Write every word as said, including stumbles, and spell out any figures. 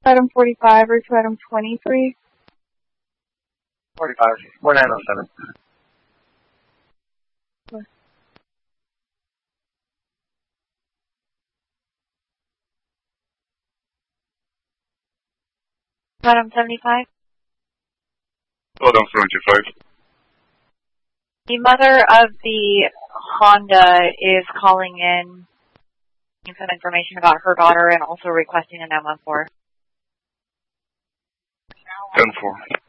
item forty-five or to item twenty-three? forty-five, four nine oh seven. Sure. Item seventy-five? Item seventy-five. The mother of the Honda is calling in some information about her daughter and also requesting a nine one four. ten four.